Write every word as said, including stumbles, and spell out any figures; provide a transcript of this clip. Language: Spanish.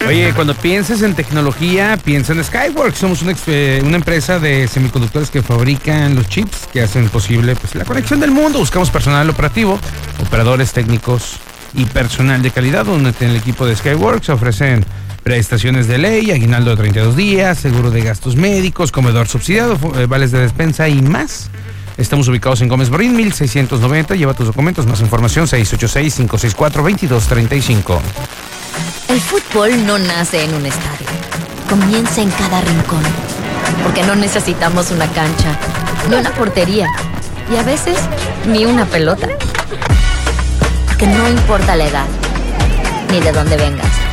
Oye, cuando pienses en tecnología, piensa en Skyworks. Somos una, eh, una empresa de semiconductores que fabrican los chips que hacen posible pues, la conexión del mundo. Buscamos personal operativo, operadores técnicos y personal de calidad. Donde en el equipo de Skyworks ofrecen prestaciones de ley, aguinaldo de treinta y dos días, seguro de gastos médicos, comedor subsidiado, eh, vales de despensa y más. Estamos ubicados en Gómez Morín, mil seiscientos noventa. Lleva tus documentos. Más información, seis ocho seis, cinco seis cuatro, dos dos tres cinco. El fútbol no nace en un estadio. Comienza en cada rincón. Porque no necesitamos una cancha, ni una portería. Y a veces, ni una pelota. Porque no importa la edad, ni de dónde vengas.